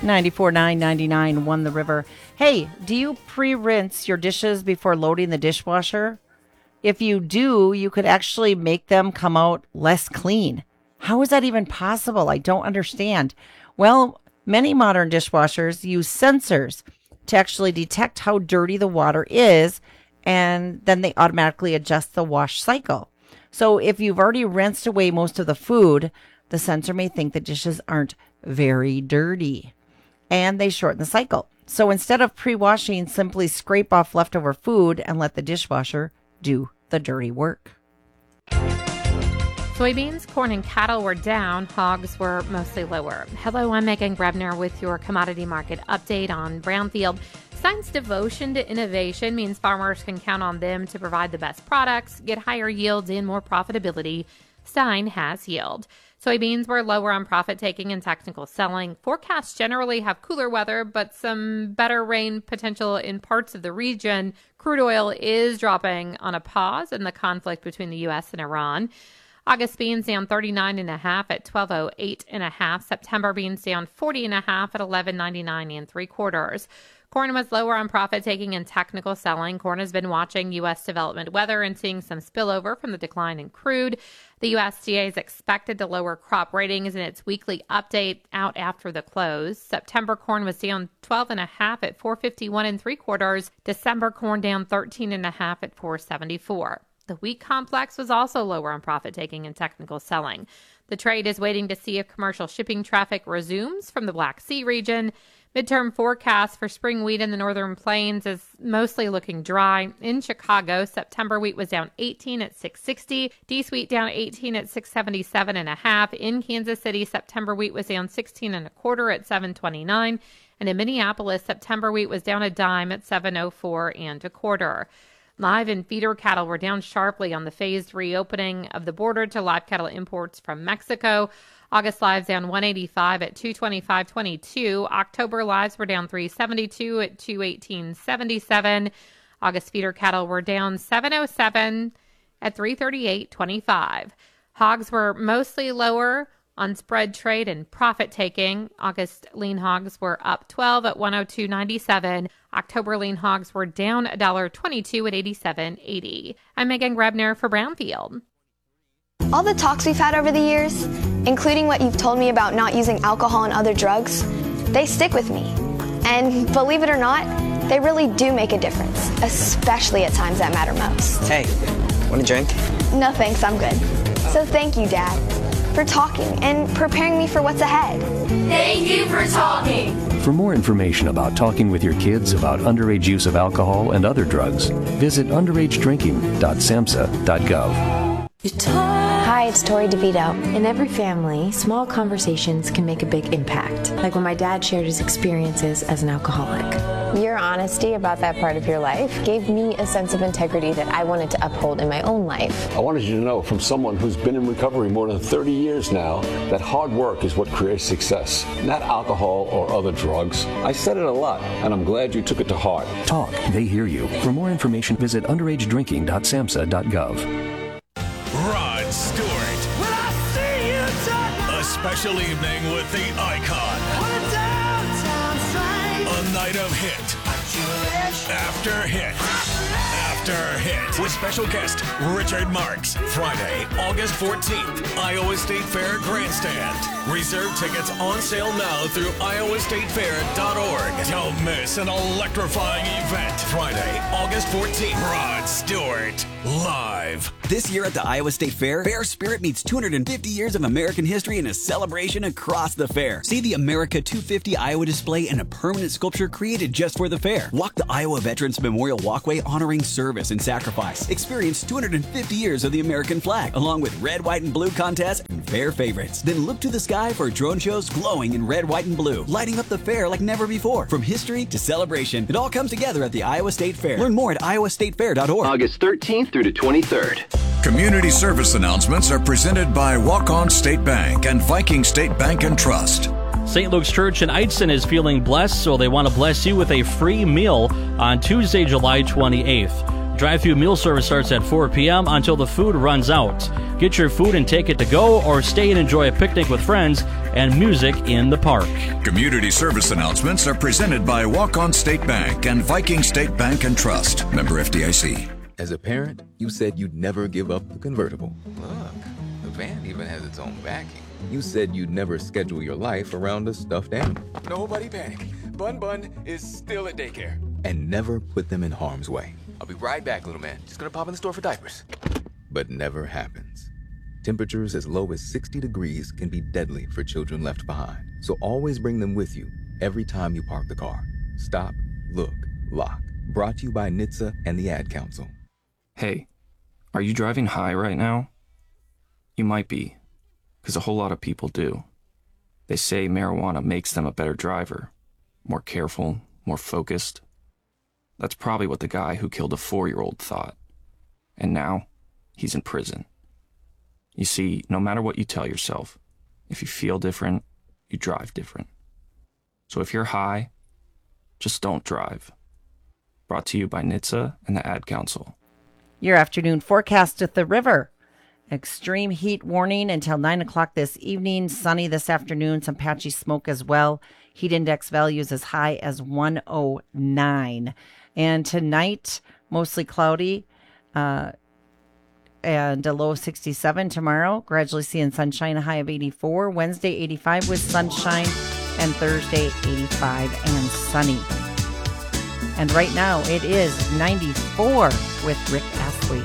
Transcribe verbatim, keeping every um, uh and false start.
ninety-four point nine ninety-nine Won the River. Hey, do you pre-rinse your dishes before loading the dishwasher? If you do, you could actually make them come out less clean. How is that even possible? I don't understand. Well, many modern dishwashers use sensors to actually detect how dirty the water is, and then they automatically adjust the wash cycle. So if you've already rinsed away most of the food, the sensor may think the dishes aren't very dirty, and they shorten the cycle. So instead of pre-washing, simply scrape off leftover food and let the dishwasher do the dirty work. Soybeans, corn, and cattle were down. Hogs were mostly lower. Hello, I'm Megan Grebner with your commodity market update on Brownfield. Stein's devotion to innovation means farmers can count on them to provide the best products, get higher yields, and more profitability. Stein has yield. Soybeans were lower on profit-taking and technical selling. Forecasts generally have cooler weather, but some better rain potential in parts of the region. Crude oil is dropping on a pause in the conflict between the U S and Iran. August beans down thirty-nine and a half at twelve oh eight and a half. September beans down forty and a half at eleven ninety-nine and three quarters. Corn was lower on profit-taking and technical selling. Corn has been watching U S development weather and seeing some spillover from the decline in crude. The U S D A is expected to lower crop ratings in its weekly update out after the close. September corn was down twelve and a half at four fifty-one and three quarters. December corn down thirteen and a half at four seventy-four. The wheat complex was also lower on profit-taking and technical selling. The trade is waiting to see if commercial shipping traffic resumes from the Black Sea region. Midterm forecast for spring wheat in the northern plains is mostly looking dry. In Chicago, September wheat was down eighteen at six sixty. Dees wheat down eighteen at six seventy-seven and a half. In Kansas City, September wheat was down sixteen and a quarter at seven twenty-nine. And in Minneapolis, September wheat was down a dime at seven oh four and a quarter. Live and feeder cattle were down sharply on the phased reopening of the border to live cattle imports from Mexico. August lives down one eighty-five at two twenty-five twenty-two. October lives were down three seventy-two at two eighteen seventy-seven. August feeder cattle were down seven oh seven at three thirty-eight twenty-five. Hogs were mostly lower on spread trade and profit taking. August lean hogs were up twelve at one oh two ninety-seven. October lean hogs were down one dollar twenty-two at eighty-seven eighty. I'm Megan Grebner for Brownfield. All the talks we've had over the years, including what you've told me about not using alcohol and other drugs, they stick with me. And believe it or not, they really do make a difference, especially at times that matter most. Hey, want a drink? No thanks, I'm good. So thank you, Dad, for talking and preparing me for what's ahead. Thank you for talking. For more information about talking with your kids about underage use of alcohol and other drugs, visit underage drinking dot samhsa dot gov. Hi, it's Tori DeVito. In every family, small conversations can make a big impact, like when my dad shared his experiences as an alcoholic. Your honesty about that part of your life gave me a sense of integrity that I wanted to uphold in my own life. I wanted you to know from someone who's been in recovery more than thirty years now that hard work is what creates success, not alcohol or other drugs. I said it a lot, and I'm glad you took it to heart. Talk, they hear you. For more information, visit underage drinking dot samhsa dot gov. Rod Stewart. When I see you tonight. A special evening with the icon. On a downtown train. A night of hit. After hit. After hit. With special guest Richard Marx. Friday, August fourteenth. Iowa State Fair Grandstand. Reserve tickets on sale now through iowa state fair dot org. Don't miss an electrifying event. Friday, August fourteenth. Rod Stewart. Live. This year at the Iowa State Fair, Fair Spirit meets two hundred fifty years of American history in a celebration across the fair. See the America two fifty Iowa display and a permanent sculpture created just for the fair. Walk the Iowa Veterans Memorial Walkway honoring service and sacrifice. Experience two hundred fifty years of the American flag, along with red, white, and blue contests and fair favorites. Then look to the sky for drone shows glowing in red, white, and blue, lighting up the fair like never before. From history to celebration, it all comes together at the Iowa State Fair. Learn more at iowa state fair dot org. August thirteenth through the twenty-third. Community service announcements are presented by Walk-On State Bank and Viking State Bank and Trust. Saint Luke's Church in Eidston is feeling blessed, so they want to bless you with a free meal on Tuesday, July twenty-eighth. Drive-thru meal service starts at four p.m. until the food runs out. Get your food and take it to go, or stay and enjoy a picnic with friends and music in the park. Community service announcements are presented by Walk-On State Bank and Viking State Bank and Trust. Member F D I C. As a parent, you said you'd never give up the convertible. Look, the van even has its own backing. You said you'd never schedule your life around a stuffed animal. Nobody panic. Bun Bun is still at daycare. And never put them in harm's way. I'll be right back, little man. Just gonna pop in the store for diapers. But never happens. Temperatures as low as sixty degrees can be deadly for children left behind. So always bring them with you every time you park the car. Stop, look, lock. Brought to you by N H T S A and the Ad Council. Hey, are you driving high right now? You might be, because a whole lot of people do. They say marijuana makes them a better driver, more careful, more focused. That's probably what the guy who killed a four-year-old thought. And now, he's in prison. You see, no matter what you tell yourself, if you feel different, you drive different. So if you're high, just don't drive. Brought to you by N H T S A and the Ad Council. Your afternoon forecast at the river. Extreme heat warning until nine o'clock this evening. Sunny this afternoon. Some patchy smoke as well. Heat index values as high as one oh nine. And tonight, mostly cloudy uh, and a low of sixty-seven. Tomorrow, gradually seeing sunshine, a high of eighty-four. Wednesday, eighty-five with sunshine. And Thursday, eighty-five and sunny. And right now, it is ninety-four with Rick